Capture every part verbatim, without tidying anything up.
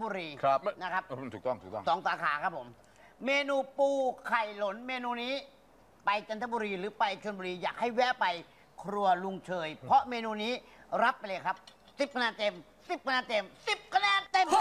บุรีครับนะครับถูกต้องถูกต้องสองสาขาครับผม เมนูปูไข่หลนเมนูนี้ ไปจันทบุรีหรือไปชลบุรีอยากให้แวะไปครัวลุงเชย เพราะเมนูนี้รับไปเลยครับสิบคะแนนเต็มสิบคะแนนเต็มสิบคะแนนเต็ม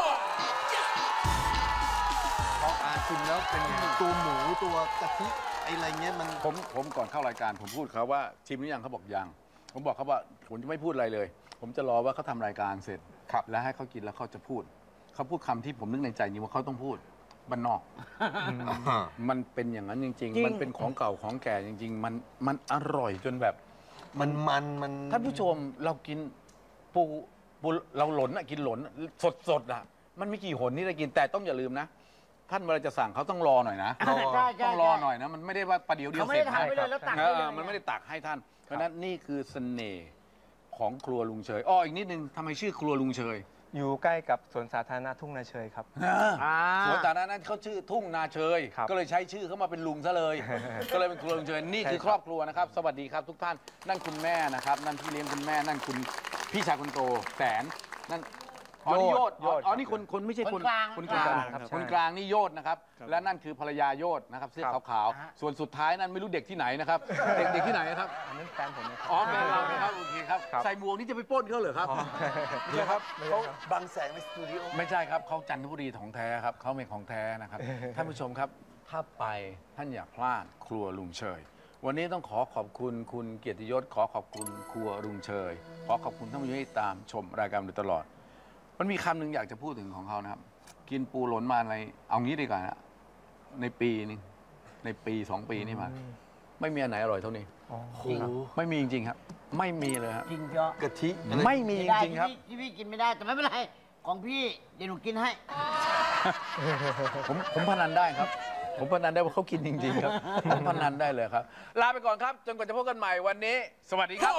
พออาชิมแล้วเป็นตัวหมูตัวกะทิไออะไรเงี้ยมันผมผมก่อนเข้ารายการผมพูดเขาว่าชิมหรือยังเขาบอกยังผมบอกเขาว่าผมจะไม่พูดอะไรเลย ผมจะรอว่าเขาทำรายการเสร็จครับแล้วให้เขากินแล้วเขาจะพูดเขาพูดคำที่ผมนึกในใจจริงว่าเขาต้องพูดบ้านนอก มันเป็นอย่างนั้นจริงจริงๆ มันเป็นของเก่าของแก่จริง ๆ มันมันอร่อยจนแบบมันมันมันท่านผู้ชมเรากินปูปูเราหลนอะกินหลนสดสดๆอะมันไม่กี่หนนี่ได้กินแต่ต้องอย่าลืมนะ ท่านเวลาจะสั่งเขาต้องรอหน่อยนะอ่าใช่ใช่ต้องรอหน่อยนะ มันไม่ได้ว่าประเดี๋ยวเดียวเขาไม่เสร็ได้จทำไปเลยแล้วตักเอให้เลอย มันไม่ได้ตักให้ท่าน เพราะฉะนั้นนี่คือเสน่ห์ของครัวลุงเชยอ้ออีกนิดนึงทำไมชื่อครัวลุงเชยอยู่ใกล้กับสวนสาธารณะทุ่งนาเชยครับอ่าสวนสาธารณะนั้นเขาชื่อทุ่งนาเชยครับก็เลยใช้ชื่อเขามาเป็นลุงซะเลย ก็เลยเป็นครัวลุงเชยนี่คือใช่ครอบครัวนะครับ สวัสดีครับทุกท่านนั่นคุณแม่นะครับนั่นพี่เลี้ยงคุณแม่นั่นคุณพี่ชายคนโตแสนนั่นอ๋อนี่โยศโยศอ๋อนี่คนคนไม่ใช่คนกลางคนกลางคนกลางครับคนกลางนี่โยศนะครับและนั่นคือภรรยาโยศนะครับเสื้อครับขาวๆส่วนสุดท้ายนั่นไม่รู้เด็กที่ไหนนะครับเด็กเด็กที่ไหนนะครับอันนั้นแฟนผมนะครับอ๋อแฟนเรานะครับโอเคครับครับใส่หมวกนี่จะไปปล้นเขาเหรอครับไม่ใช่ครับไม่ใช่เขาครับบังแสงในสตูดิโอไม่ใช่ครับเขาจันทบุรีของแท้ครับเขาเป็นของแท้นะครับ ท่านผู้ชมครับถ้าไปท่านอย่าพลาดครัวลุงเชย วันนี้ต้องขอขอบคุณคุณเกียรติยศ ขอขอบคุณครัวลุงเชย ขอขอบคุณท่านผู้ชมที่ตามชมรายการมาโดยตลอด มันมีคำหนึ่งอยากจะพูดถึงของเขานะครับ กินปูหล่นมาอะไรเอางี้ดีกว่านะในปีนึงในปีสองปีนี่มา ไม่มีอันไหนอร่อยเท่านี้อ๋อจริงไม่มีจริงๆครับ ไม่มีเลยครับจริงเยอะกะทิไม่มีจได้ริงๆครับที่พี่ที่พี่กินไม่ได้แต่ไม่เป็นไรของพี่เดี๋ยวหนูกินให้ผมผมพนันได้ครับ ผมพนันได้ว่าเขากินจริง ๆ ครับ ผมพนันได้เลยครับ ลาไปก่อนครับ จนกว่าจะพบกันใหม่วันนี้ สวัสดีครับ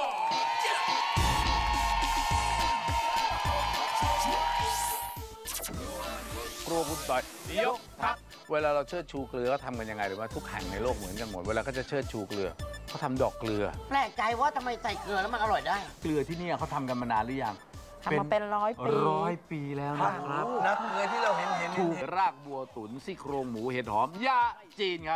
ครัวคุณต่อยเดี๋ยวครับ เวลาเราเชิดชูเกลือเขาทำกันยังไงหรือว่าทุกแห่งในโลกเหมือนกันหมด เวลาเขาจะเชิดชูเกลือเขาทำดอกเกลือแปลกใจว่าทำไมใส่เกลือแล้วมันอร่อยได้เกลือที่เนี่ยเขาทำกันมานานหรือยังทำมาเป็นร้อยปีร้อยปีแล้วนะครับนักเงินที่เราเห็นเห็นถูกรากบัวตุ๋นซี่โครงหมูเห็ดหอมยาจีนครับ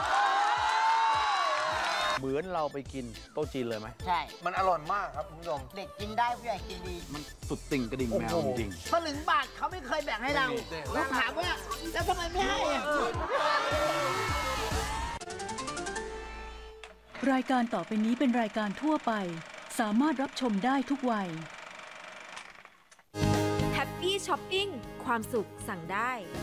เหมือนเราไปกินโต๊ะจีนเลยไหมใช่มันอร่อยมากครับคุณผู้ชมเด็กกินได้ผู้ใหญ่กินดีมันสุดติ่งกระดิ่งแมวโอ้โหจริงสลึงบาทเขาไม่เคยแบ่งให้เราเราถามว่าแล้วทำไมไม่ให้อะรายการต่อไปนี้เป็นรายการทั่วไป สามารถรับชมได้ทุกวัยแฮปปี้ช้อปปิ้งความสุขสั่งได้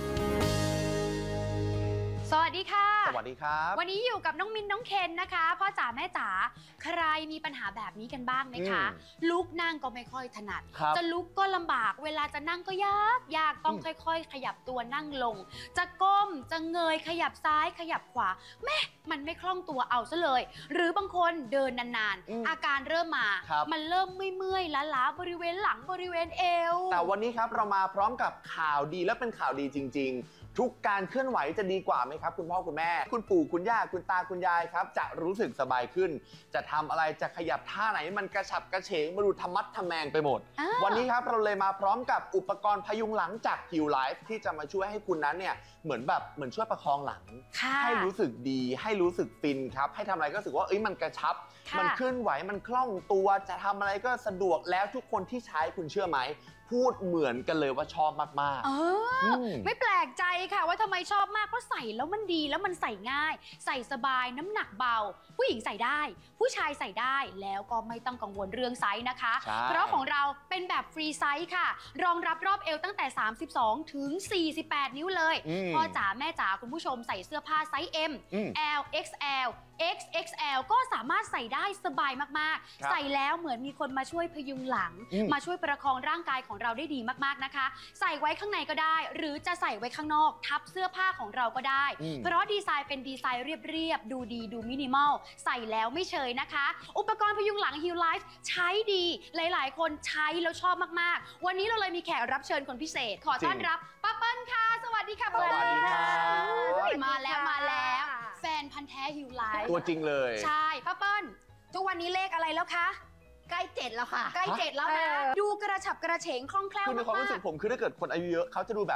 สวัสดีค่ะสวัสดีครับวันนี้อยู่กับน้องมินน้องเคนนะคะพ่อจ๋าแม่จ๋าใครมีปัญหาแบบนี้กันบ้างไหมคะ ลุกนั่งก็ไม่ค่อยถนัดครับจะลุกก็ลำบากเวลาจะนั่งก็ยากยากต้องค่อยๆ ขยับตัวนั่งลง จะก้มจะเงยขยับซ้ายขยับขวาแม่มันไม่คล่องตัวเอาซะเลย หรือบางคนเดินนานอืมๆ อาการเริ่มมาครับมันเริ่มเมื่อยๆล้าๆบริเวณหลังบริเวณเอวแต่วันนี้ครับเรามาพร้อมกับข่าวดีและเป็นข่าวดีจริง ๆ ทุกการเคลื่อนไหวจะดีกว่าไหมครับคุณพ่อคุณแม่ คุณปู่คุณย่าคุณตาคุณยายครับจะรู้สึกสบายขึ้น จะทำอะไรจะขยับท่าไหนมันกระฉับกระเฉงมาดูธรรมัดทแมงไปหมดอ้าววันนี้ครับเราเลยมาพร้อมกับอุปกรณ์พยุงหลังจาก Heal Life ที่จะมาช่วยให้คุณนั้นเนี่ยเหมือนแบบเหมือนช่วยประคองหลังค่ะให้รู้สึกดีให้รู้สึกฟินครับให้ทำอะไรก็รู้สึกว่าเอ้ยมันกระชับค่ะมันเคลื่อนไหวมันคล่องตัวจะทำอะไรก็สะดวกแล้วทุกคนที่ใช้คุณเชื่อไหมพูดเหมือนกันเลยว่าชอบมากเอๆอมไม่แปลกใจค่ะว่าทำไมชอบมากเพราะใส่แล้วมันดีแล้วมันใส่ง่าย ใส่สบายน้ำหนักเบา ผู้หญิงใส่ได้ ผู้ชายใส่ได้แล้วก็ไม่ต้องกังวลเรื่องไซส์นะคะใช่เพราะของเราเป็นแบบฟรีไซส์ค่ะ รองรับรอบเอวตั้งแต่ สามสิบสอง ถึง สี่สิบแปด นิ้วเลยอืมพ่อจ๋าแม่จ๋าคุณผู้ชมใส่เสื้อผ้าไซส์ M อืม L เอ็กซ์ แอล เอ็กซ์ เอ็กซ์ แอล ก็สามารถใส่ได้สบายมากครับๆ ใส่แล้วเหมือนมีคนมาช่วยพยุงหลังอืมมาช่วยประคองร่างกายของเราได้ดีมากๆนะคะ ใส่ไว้ข้างในก็ได้ หรือจะใส่ไว้ข้างนอกทับเสื้อผ้าของเราก็ได้อืมเพราะดีไซน์เป็นดีไซน์เรียบๆ ดูดีดูมินิมอล ใส่แล้วไม่เชยนะคะ อุปกรณ์พยุงหลัง Heal Life ใช้ดี หลายๆ คนใช้แล้วชอบมากๆ วันนี้เราเลยมีแขกรับเชิญคนพิเศษ ขอต้อนรับป้าเปิ้ลค่ะ สวัสดีค่ะป้าเปิ้ลสวัสดีครับอุ๊ยมาแล้วมาแล้ว แฟนพันธ์แท้ Heal Life ตัวจริงเลยใช่ป้าเปิ้ลทุกวันนี้เลขอะไรแล้วคะใกล้เจ็ดแล้วค่ะใกล้เจ็ดแล้วนะ ดูกระฉับกระเฉงคล่องแคล่วคือในความรู้สึกมากๆผมคือถ้าเกิดคนอายุเยอะเขาจะดูแบบ